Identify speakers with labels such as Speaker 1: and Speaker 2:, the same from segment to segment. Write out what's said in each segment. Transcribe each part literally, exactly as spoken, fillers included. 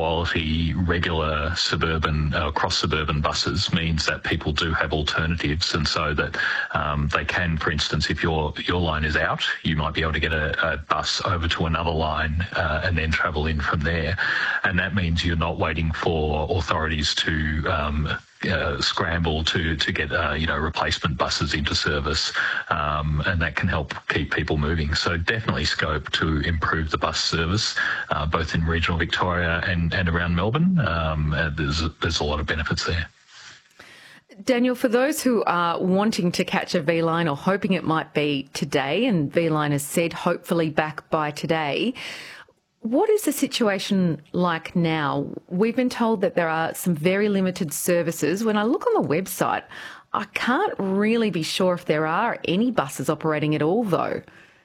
Speaker 1: quality, regular suburban, uh, cross-suburban buses means that people do have alternatives, and so that um, they can, for instance, if your your line is out, you might be able to get a, a bus over to another line uh, and then travel in from there. And that means you're not waiting for authorities to um, Uh, scramble to to get uh, you know replacement buses into service, um, and that can help keep people moving. So definitely scope to improve the bus service, uh, both in regional Victoria and, and around Melbourne. Um, and there's there's a lot of benefits there.
Speaker 2: Daniel, for those who are wanting to catch a V line or hoping it might be today, and V line has said hopefully back by today, what is the situation like now? We've been told that there are some very limited services. When I look on the website, I can't really be sure if there are any buses operating at all, though.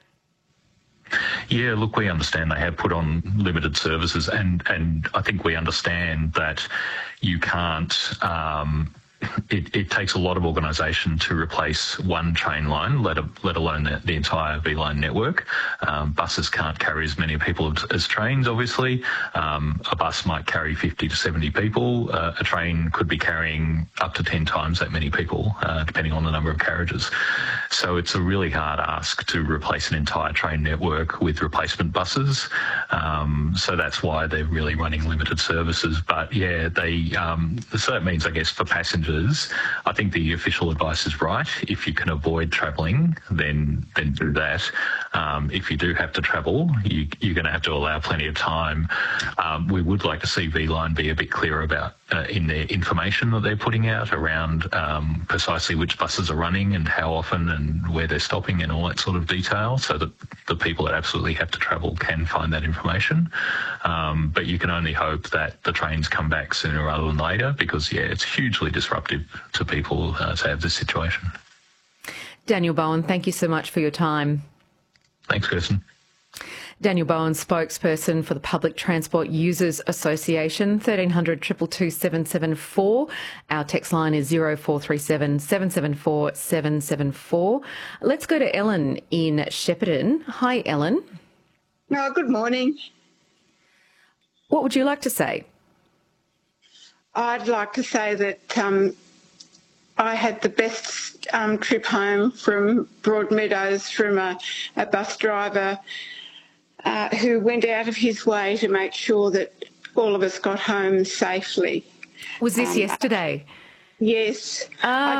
Speaker 1: Yeah, look, we understand they have put on limited services, and, and I think we understand that you can't... Um, It, it takes a lot of organisation to replace one train line, let, a, let alone the, the entire V-Line network. Um, buses can't carry as many people as, as trains, obviously. Um, a bus might carry fifty to seventy people. Uh, a train could be carrying up to ten times that many people, uh, depending on the number of carriages. So it's a really hard ask to replace an entire train network with replacement buses. Um, so that's why they're really running limited services. But yeah, they um, so that means, I guess, for passengers, I think the official advice is right. If you can avoid travelling, then then do that. Um, if you do have to travel, you, you're going to have to allow plenty of time. Um, we would like to see V-Line be a bit clearer about uh, in their information that they're putting out around um, precisely which buses are running and how often and where they're stopping and all that sort of detail, so that the people that absolutely have to travel can find that information. Um, but you can only hope that the trains come back sooner rather than later, because, yeah, it's hugely disruptive to people uh, to have this situation.
Speaker 2: Daniel Bowen, thank you so much for your time.
Speaker 1: Thanks, Kirsten.
Speaker 2: Daniel Bowen, spokesperson for the Public Transport Users Association, thirteen hundred, two two two, seven seven four. Our text line is zero four three seven, seven seven four, seven seven four. Let's go to Ellen in Shepparton. Hi, Ellen.
Speaker 3: No, good morning.
Speaker 2: What would you like to say?
Speaker 3: I'd like to say that um, I had the best um, trip home from Broadmeadows from a, a bus driver uh, who went out of his way to make sure that all of us got home safely.
Speaker 2: Was this um, yesterday?
Speaker 3: Yes.
Speaker 2: Ah.
Speaker 3: I